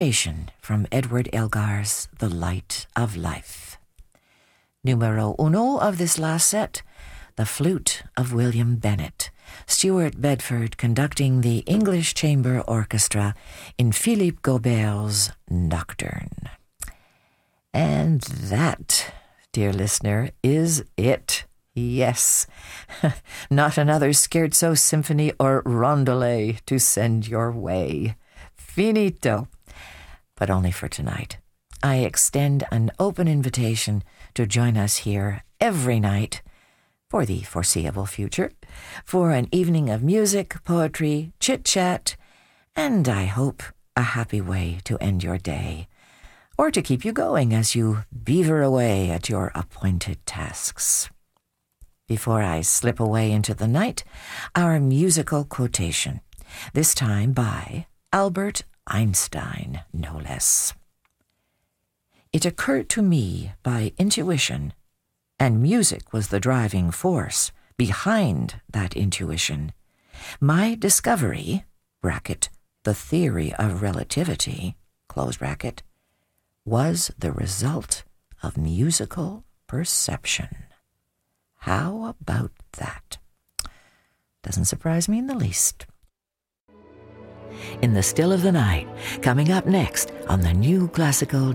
From Edward Elgar's The Light of Life. Numero uno of this last set, The Flute of William Bennett, Stuart Bedford conducting the English Chamber Orchestra in Philippe Gaubert's Nocturne. And that, dear listener, is it. Yes, not another scherzo, symphony, or rondelet to send your way. Finito. But only for tonight. I extend an open invitation to join us here every night for the foreseeable future, for an evening of music, poetry, chit-chat, and I hope a happy way to end your day, or to keep you going as you beaver away at your appointed tasks. Before I slip away into the night, our musical quotation, this time by Albert Einstein, no less. It occurred to me by intuition, and music was the driving force behind that intuition. My discovery, bracket, the theory of relativity, close bracket, was the result of musical perception. How about that? Doesn't surprise me in the least. In the Still of the Night, coming up next on the New Classical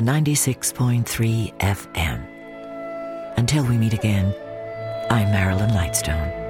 96.3 FM. Until we meet again, I'm Marilyn Lightstone.